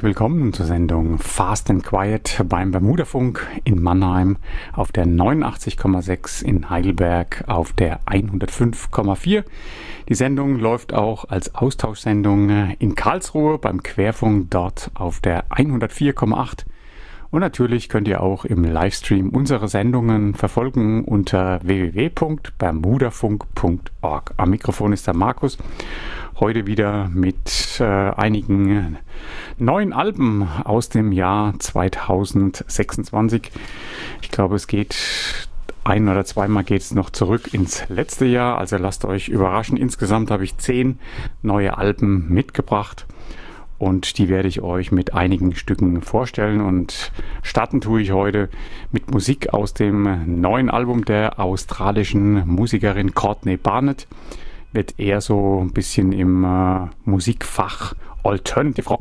willkommen zur Sendung Fast and Quiet beim Bermudafunk in Mannheim auf der 89,6, in Heidelberg auf der 105,4. Die Sendung läuft auch als Austauschsendung in Karlsruhe beim Querfunk dort auf der 104,8. Und natürlich könnt ihr auch im Livestream unsere Sendungen verfolgen unter www.bermudafunk.org. Am Mikrofon ist der Markus. Heute wieder mit einigen neuen Alben aus dem Jahr 2026. Ich glaube, es geht ein- oder zweimal geht es noch zurück ins letzte Jahr. Also lasst euch überraschen. Insgesamt habe ich 10 neue Alben mitgebracht. Und die werde ich euch mit einigen Stücken vorstellen. Und starten tue ich heute mit Musik aus dem neuen Album der australischen Musikerin Courtney Barnett. Wird eher so ein bisschen im Musikfach Alternative Rock